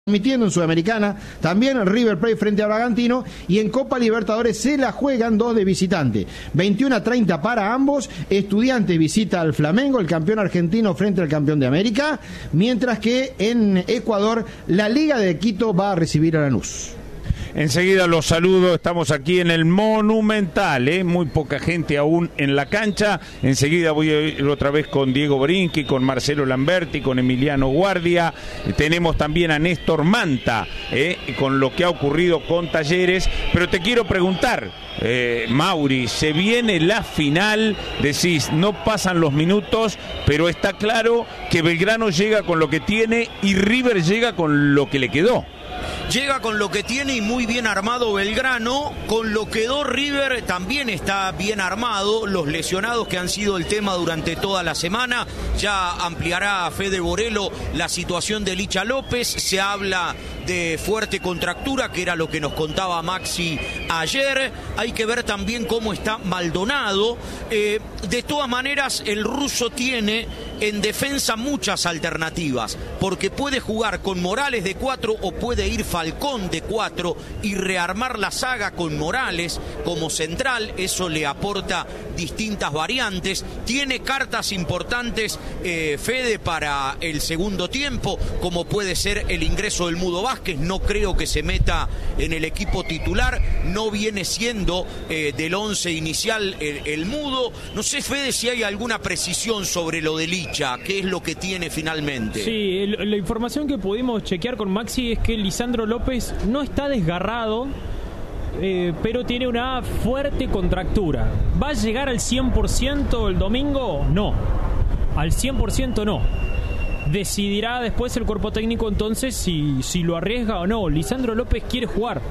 Transmitiendo en Sudamericana, también River Plate frente a Bragantino, y en Copa Libertadores se la juegan dos de visitante. 21:30 para ambos. Estudiantes visita al Flamengo, el campeón argentino frente al campeón de América, mientras que en Ecuador la Liga de Quito va a recibir a Lanús. Enseguida los saludo, estamos aquí en el Monumental, muy poca gente aún en la cancha. Enseguida voy a ir otra vez con Diego Brinqui, con Marcelo Lamberti, con Emiliano Guardia. Tenemos también a Néstor Manta, con lo que ha ocurrido con Talleres. Pero te quiero preguntar, Mauri, se viene la final, decís, no pasan los minutos, pero está claro que Belgrano llega con lo que tiene y River llega con lo que le quedó. Llega con lo que tiene y muy bien armado Belgrano. Con lo que quedó River también está bien armado. Los lesionados que han sido el tema durante toda la semana. Ya ampliará Fede Borello la situación de Licha López. Se habla de fuerte contractura, que era lo que nos contaba Maxi ayer. Hay que ver también cómo está Maldonado. De todas maneras, el ruso tiene en defensa muchas alternativas, porque puede jugar con Morales de 4 o puede ir Falcón de 4 y rearmar la saga con Morales como central. Eso le aporta distintas variantes. Tiene cartas importantes Fede para el segundo tiempo, como puede ser el ingreso del Mudo Vázquez. No creo que se meta en el equipo titular, no viene siendo del 11 inicial el Mudo. No sé, Fede, si hay alguna precisión sobre lo de Licha, qué es lo que tiene finalmente. Sí, la información que pudimos chequear con Maxi es que Lisandro López no está desgarrado, pero tiene una fuerte contractura. ¿Va a llegar al 100% el domingo? No, al 100% no. Decidirá después el cuerpo técnico entonces si lo arriesga o no. Lisandro López quiere jugar,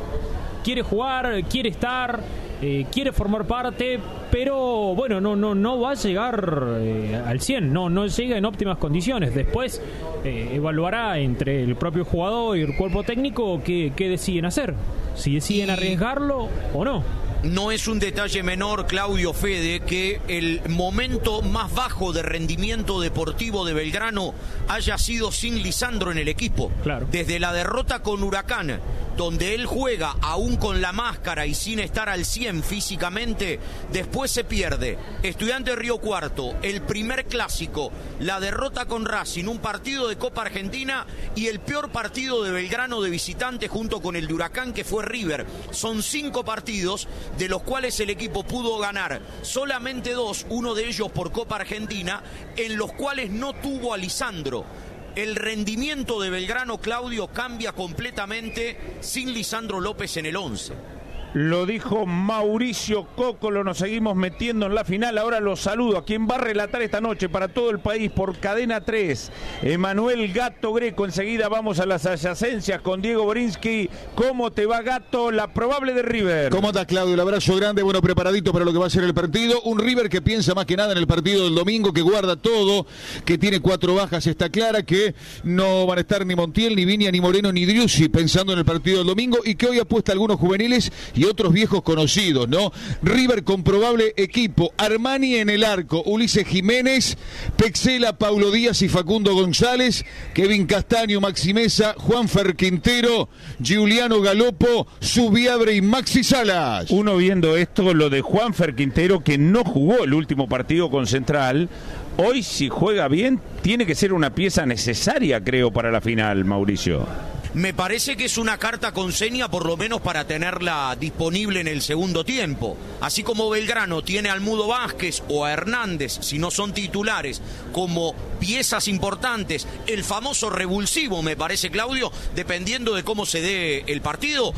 quiere estar, quiere formar parte, pero bueno, no va a llegar al 100, no llega en óptimas condiciones. Después evaluará entre el propio jugador y el cuerpo técnico qué deciden hacer, si deciden arriesgarlo o no. No es un detalle menor, Claudio, Fede, que el momento más bajo de rendimiento deportivo de Belgrano haya sido sin Lisandro en el equipo. Claro. Desde la derrota con Huracán, donde él juega aún con la máscara y sin estar al 100 físicamente, después se pierde Estudiantes Río Cuarto, el primer clásico, la derrota con Racing, un partido de Copa Argentina y el peor partido de Belgrano de visitante junto con el de Huracán, que fue River. Son 5 partidos de los cuales el equipo pudo ganar solamente 2, uno de ellos por Copa Argentina, en los cuales no tuvo a Lisandro. El rendimiento de Belgrano, Claudio, cambia completamente sin Lisandro López en el 11. Lo dijo Mauricio Cócolo, nos seguimos metiendo en la final. Ahora los saludo a quien va a relatar esta noche para todo el país por Cadena 3, Emanuel Gato Greco. Enseguida vamos a las adyacencias con Diego Brinqui. ¿Cómo te va, Gato? La probable de River. ¿Cómo estás, Claudio? El abrazo grande, bueno, preparadito para lo que va a ser el partido. Un River que piensa más que nada en el partido del domingo, que guarda todo, que tiene 4 bajas, está clara, que no van a estar ni Montiel, ni Viña, ni Moreno, ni Driussi pensando en el partido del domingo, y que hoy apuesta a algunos juveniles y otros viejos conocidos, ¿no? River con probable equipo: Armani en el arco, Ulises Jiménez, Pexela, Paulo Díaz y Facundo González, Kevin Castaño, Maxi Mesa, Juanfer Quintero, Giuliano Galopo, Subiabre y Maxi Salas. Uno viendo esto, lo de Juanfer Quintero, que no jugó el último partido con Central, hoy si juega bien tiene que ser una pieza necesaria, creo, para la final, Mauricio. Me parece que es una carta con seña, por lo menos para tenerla disponible en el segundo tiempo. Así como Belgrano tiene al Mudo Vázquez o a Hernández, si no son titulares, como piezas importantes, el famoso revulsivo, me parece, Claudio, dependiendo de cómo se dé el partido.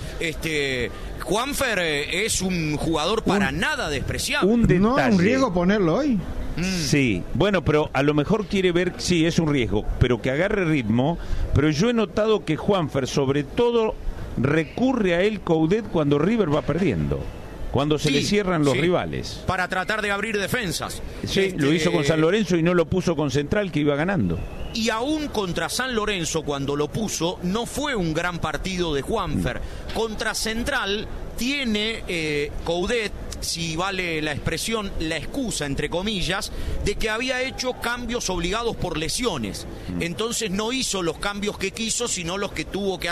Juanfer es un jugador para nada despreciable. Un detalle. ¿No es un riesgo ponerlo hoy? Sí, bueno, pero a lo mejor quiere ver, sí, es un riesgo, pero que agarre ritmo. Pero yo he notado que Juanfer, sobre todo, recurre a él Coudet cuando River va perdiendo, cuando se le cierran los rivales. Para tratar de abrir defensas. Sí, lo hizo con San Lorenzo y no lo puso con Central, que iba ganando. Y aún contra San Lorenzo, cuando lo puso, no fue un gran partido de Juanfer. Contra Central tiene Coudet si vale la expresión, la excusa, entre comillas, de que había hecho cambios obligados por lesiones. Entonces no hizo los cambios que quiso, sino los que tuvo que